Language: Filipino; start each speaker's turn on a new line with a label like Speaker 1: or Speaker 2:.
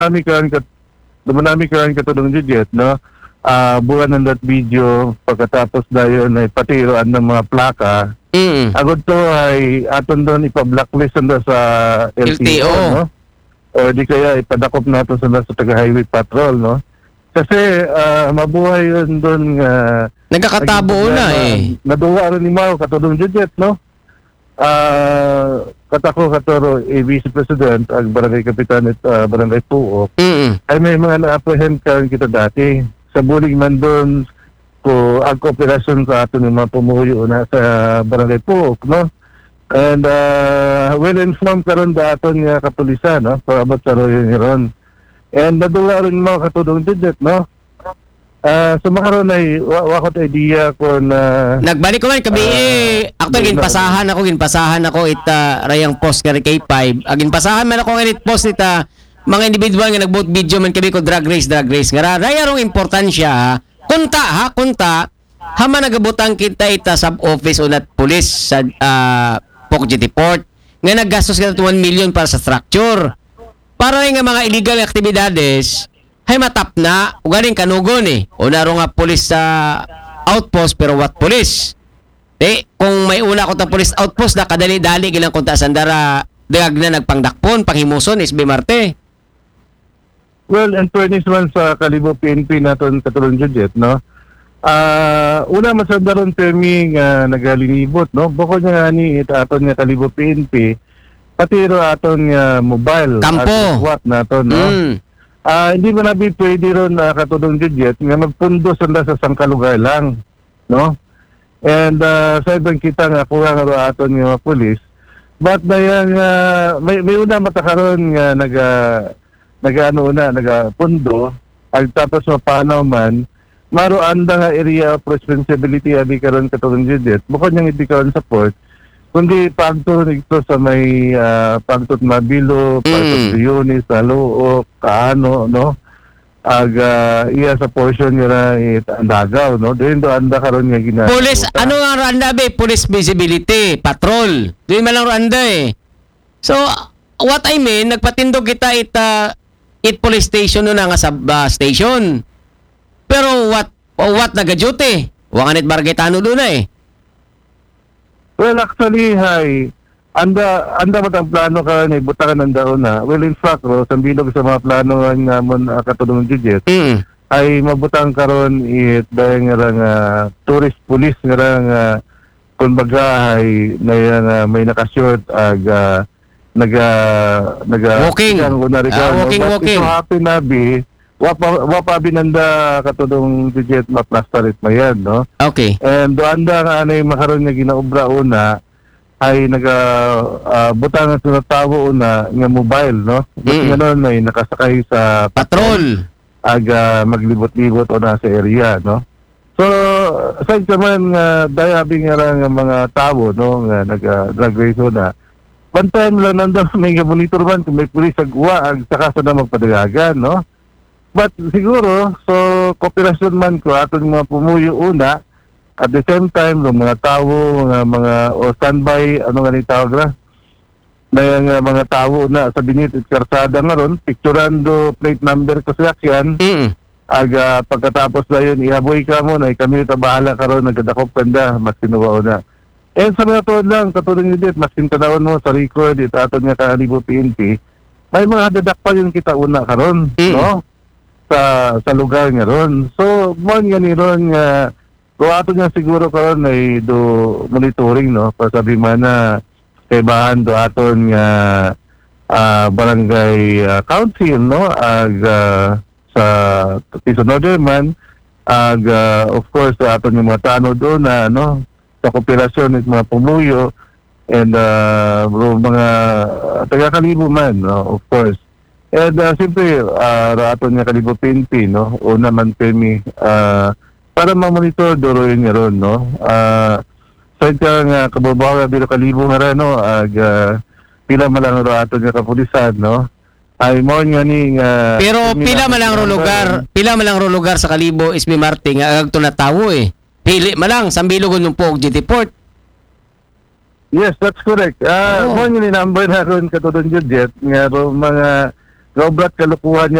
Speaker 1: dumanami karon katulong Juliet, no? Buwan ng that video, pagkatapos dayon ay patiroan ng mga plaka. Agad to ay aton doon ipa-blacklist na sa LTO, no? O di kaya ipadakop natin sa taga-highway patrol, no? Kasi mabuhay yun doon
Speaker 2: Nagkakatabo na
Speaker 1: naduwa rin ni Mao katulong Juliet, no? Katako katoro Vice President ang Barangay Kapitan at Barangay Puok ay may mga na-apprehend karon kita dati sa bulig man doon ko ang kooperasyon sa ato ng mga pumuyo na sa Barangay Puok, no? And well-informed karon daton nga kapulisan, no? Para sa royo ni Ron. And naduwa rin mga katulong Juliet, no? So makaroon ay wakot idea ko na
Speaker 2: nagbalik ko man kabi actually ginpasahan ako ita rayang post nga kay 5 ginpasahan man ako nga post ita mga individual nga nagboot video man kabi ko drag race nga raya rong importansya kunta haman nagabutang kita ita sub office unat police sa Poc City Port nga naggastos kita 1 million para sa structure para nga mga illegal aktibidades hay matap na ugaling kanugon o naro nga pulis sa outpost pero what police kung may una ko ta police outpost na kadali-dali gilang kunta sandara dagag na nagpangdakpon panghimuson SB Marte.
Speaker 1: Well, in fairness man sa Kalibo PNP naton katulong Juliet, no? Una masandaron termi nga nagalingibot, no? Bukod nga ni aton nga Kalibo PNP patiro aton nga mobile
Speaker 2: kampo
Speaker 1: what naton, no? Hindi mo nabi pwede ron katulong Juliet nga magpundo sanda sa sangkalugar lang, no? And sa ibang kita nga kuha nga aton nga pulis, but na yan may una matakaron nga nagapundo ag tapos mapanaw man maroan da nga area of responsibility abi karon katulong Juliet, bukod niyang hindi karon sa port kundi pagto nito sa may pagtot Mabilo, pagtot Yunis, Saluok, Kaano, no? Iya sa portion nila Andagaw, no? Doon do anda karon nga ginagawa.
Speaker 2: Police, ano nga randa be? Police visibility, patrol. Doon man lang randa So, what I mean, nagpatindog kita it police station no na nga sa station. Pero what naga-duty? Wanganit Bargetano doon
Speaker 1: Well, actually, anda matang plano ka na ibutakan ng daon na. Well, in fact, sa bilog sa mga plano nga mo katulong Juliet, ay mabutang karon dahil nga tourist police nga kumbaga ay may nakashort
Speaker 2: walking.
Speaker 1: Walking. So happy na wapa binanda katulong Juliet maplastarit mayan, no?
Speaker 2: Okay.
Speaker 1: And doanda nga anay makaroon nga ginaobra una ay butang sa tawo una nga mobile, no? Buti nga nun ay nakasakay sa
Speaker 2: patrol
Speaker 1: maglibot-libot o nasa area, no? So aside naman nga dayabi nga lang mga tawo, no, nga nag-drag race na bantayan lang nandang may monitor man kung may pulis agwa ag saka sa na magpadagagan, no? But siguro, so kooperasyon man ko aton mga pumuyo una, at the same time, ng mga tao, mga standby, ano nga ni tawag na, na mga tao na sa binit at karsada nga ron, picturando plate number ko sa yakyan, pagkatapos na yun, ihaboy ka mo na, kami bahala ka ron, nagdakop kanda, mas sinuwa na. And sa mga tuwan lang, katulong nyo dit, mas kintanawin mo sa record, aton nga Kalibo PNP, may mga dadak pa yun kita una ka ron, no? Sa lugar nga ron. So, mo nga ni ron nga ato nga siguro karon ay do monitoring, no? Pasabi man na kaibahan do aton nga barangay council, no? Sa Tiso Northern man of course aton nga mga tano do na, no? Sa kooperasyon ng mga pumuyo and mga taga-Kalibo man, no? Of course. And siyempre, aton nga Kalibo PNP, no? Una man kami, para ma-monitor duro yun nga ron, no? Sa nga kababawa dito Kalibo nga rin, no? Pila malang ro aton nga kapulisan, no? Ay mo nga ni nga...
Speaker 2: Pero pila malang ro lugar sa Kalibo, SB Marte, nga agto na tawo Pili malang, sambilogon ng Poc City Port.
Speaker 1: Yes, that's correct. Mo nga ni number na ron katulong Juliet, nga ro mga Sobrat kalukuhan niya